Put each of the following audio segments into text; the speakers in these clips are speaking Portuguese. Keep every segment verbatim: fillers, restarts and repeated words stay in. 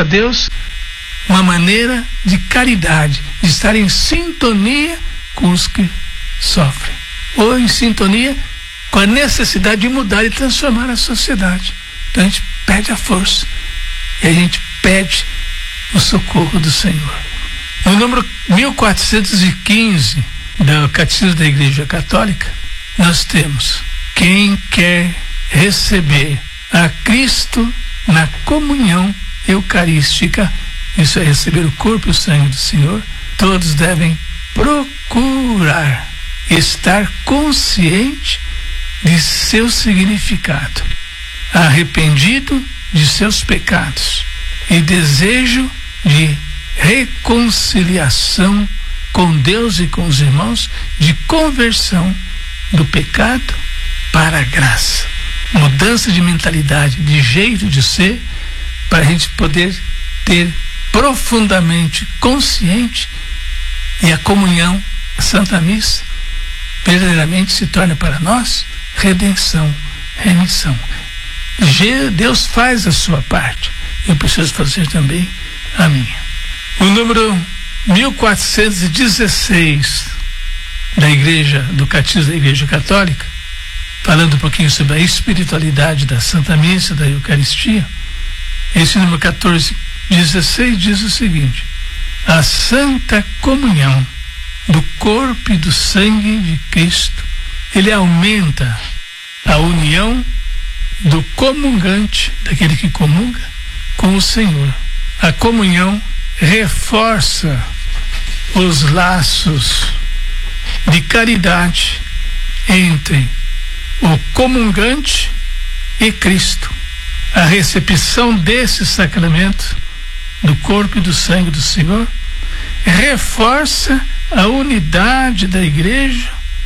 a Deus uma maneira de caridade, de estar em sintonia com os que sofrem, ou em sintonia com a necessidade de mudar e transformar a sociedade. Então a gente pede a força e a gente pede o socorro do Senhor. No número mil quatrocentos e quinze do Catecismo da Igreja Católica, nós temos: quem quer receber a Cristo na comunhão eucarística, isso é receber o corpo e o sangue do Senhor, todos devem procurar estar consciente de seu significado, arrependido de seus pecados e desejo de reconciliação com Deus e com os irmãos, de conversão do pecado para a graça, mudança de mentalidade, de jeito de ser, para a gente poder ter profundamente consciente, e a comunhão, a Santa Missa, verdadeiramente se torna para nós redenção, remissão. Deus faz a sua parte, eu preciso fazer também a minha. O número mil quatrocentos e dezesseis da Igreja, do Catecismo da Igreja Católica, falando um pouquinho sobre a espiritualidade da Santa Missa, da Eucaristia, esse número quatorze dezesseis diz o seguinte: a Santa Comunhão do corpo e do sangue de Cristo, ele aumenta a união do comungante, daquele que comunga, com o Senhor. A comunhão reforça os laços de caridade entre o comungante e Cristo. A recepção desse sacramento do corpo e do sangue do Senhor reforça a unidade da Igreja,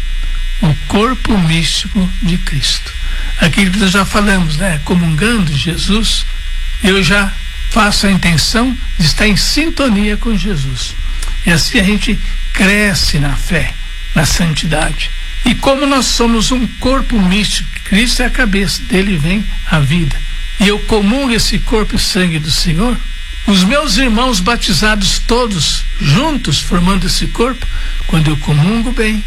o corpo místico de Cristo. Aquilo que nós já falamos, né? Comungando Jesus, eu já faço a intenção de estar em sintonia com Jesus. E assim a gente cresce na fé, na santidade. E como nós somos um corpo místico, Cristo é a cabeça, dele vem a vida, e eu comungo esse corpo e sangue do Senhor, os meus irmãos batizados todos juntos, formando esse corpo, quando eu comungo bem,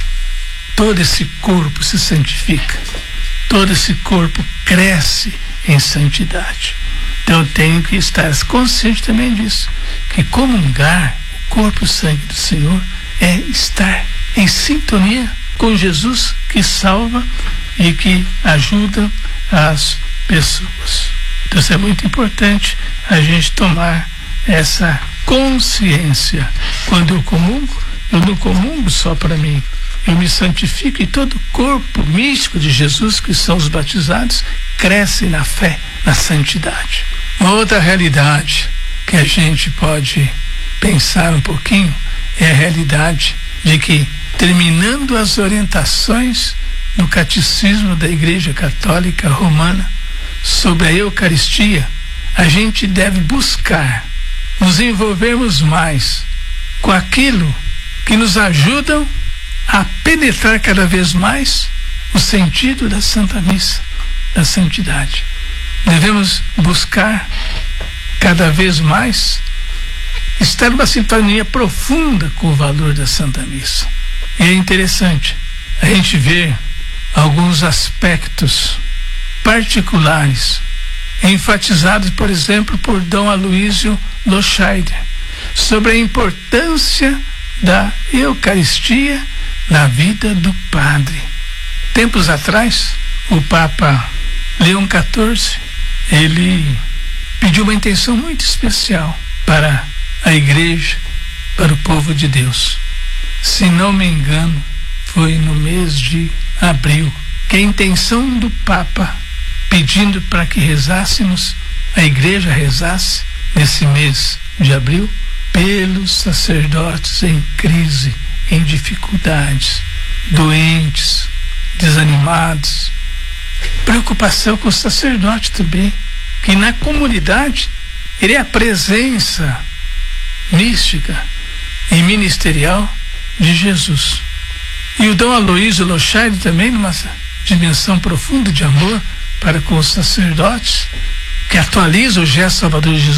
todo esse corpo se santifica, todo esse corpo cresce em santidade. Então eu tenho que estar consciente também disso, que comungar o corpo e o sangue do Senhor é estar em sintonia com Jesus, que salva e que ajuda as pessoas. Então isso é muito importante, a gente tomar essa consciência. Quando eu comungo, eu não comungo só para mim, eu me santifico, e todo o corpo místico de Jesus, que são os batizados, cresce na fé, na santidade. Uma outra realidade que a gente pode pensar um pouquinho é a realidade de que, terminando as orientações no Catecismo da Igreja Católica Romana sobre a Eucaristia, a gente deve buscar nos envolvermos mais com aquilo que nos ajudam a penetrar cada vez mais o sentido da Santa Missa, da santidade. Devemos buscar cada vez mais estar numa sintonia profunda com o valor da Santa Missa. E é interessante a gente ver alguns aspectos particulares enfatizados, por exemplo, por Dom Aloísio Loscheider, sobre a importância da Eucaristia na vida do padre. Tempos atrás, o Papa Leão quatorze, ele pediu uma intenção muito especial para a Igreja, para o povo de Deus. Se não me engano, foi no mês de abril, que a intenção do Papa, pedindo para que rezássemos, a Igreja rezasse nesse mês de abril, pelos sacerdotes em crise, em dificuldades, doentes, desanimados. Preocupação com o sacerdote também, que na comunidade ele é a presença mística e ministerial de Jesus. E o Dom Aloísio Loscheider também, numa dimensão profunda de amor para com os sacerdotes, que atualiza o gesto salvador de Jesus,